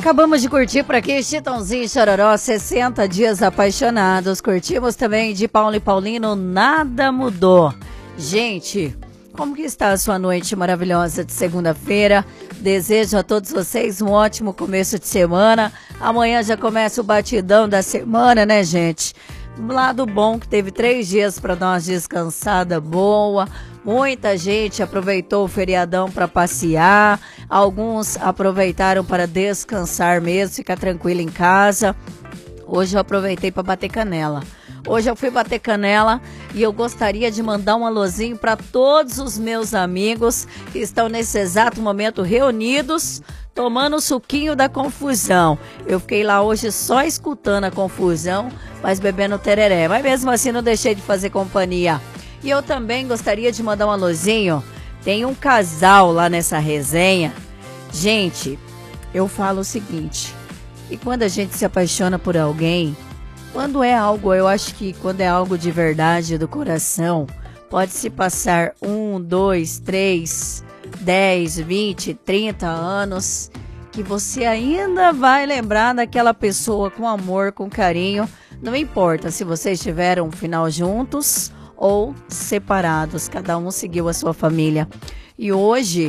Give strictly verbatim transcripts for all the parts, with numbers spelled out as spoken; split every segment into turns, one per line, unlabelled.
Acabamos de curtir por aqui Chitãozinho e Chororó, sessenta dias apaixonados. Curtimos também de Paulo e Paulino, Nada Mudou. Gente, como que está a sua noite maravilhosa de segunda-feira? Desejo a todos vocês um ótimo começo de semana. Amanhã já começa o batidão da semana, né, gente? Lado bom que teve três dias para dar uma descansada boa. Muita gente aproveitou o feriadão para passear. Alguns aproveitaram para descansar mesmo, ficar tranquilo em casa. Hoje eu aproveitei para bater canela. Hoje eu fui bater canela e eu gostaria de mandar um alôzinho para todos os meus amigos que estão nesse exato momento reunidos, tomando o suquinho da confusão. Eu fiquei lá hoje só escutando a confusão, mas bebendo tereré. Mas mesmo assim não deixei de fazer companhia. E eu também gostaria de mandar um alôzinho. Tem um casal lá nessa resenha. Gente, eu falo o seguinte. E quando a gente se apaixona por alguém, quando é algo, eu acho que quando é algo de verdade, do coração, pode se passar um, dois, três, dez, vinte, trinta anos, que você ainda vai lembrar daquela pessoa com amor, com carinho. Não importa se vocês tiveram um final juntos ou separados, cada um seguiu a sua família. E hoje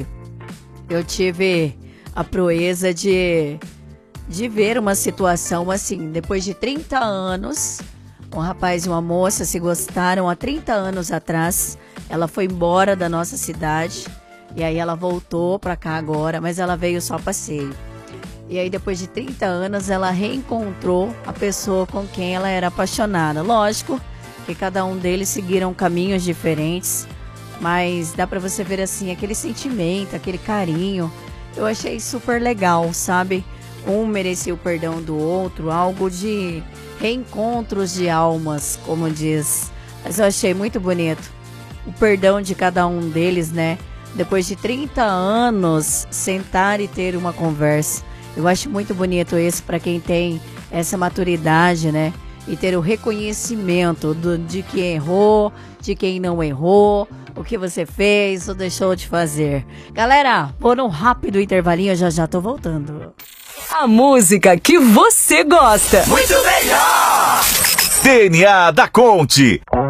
eu tive a proeza de, de ver uma situação assim, depois de trinta anos, um rapaz e uma moça se gostaram há trinta anos atrás. Ela foi embora da nossa cidade e aí ela voltou pra cá agora, mas ela veio só a passeio. E aí depois de trinta anos ela reencontrou a pessoa com quem ela era apaixonada. Lógico que cada um deles seguiram caminhos diferentes, mas dá pra você ver assim, aquele sentimento, aquele carinho. Eu achei super legal, sabe? Um merecia o perdão do outro, algo de reencontros de almas, como diz. Mas eu achei muito bonito o perdão de cada um deles, né? Depois de trinta anos, sentar e ter uma conversa. Eu acho muito bonito isso para quem tem essa maturidade, né? E ter o reconhecimento do, de quem errou, de quem não errou, o que você fez ou deixou de fazer. Galera, vou num rápido intervalinho, eu já já tô voltando.
A música que você gosta.
Muito melhor! D N A da Conte.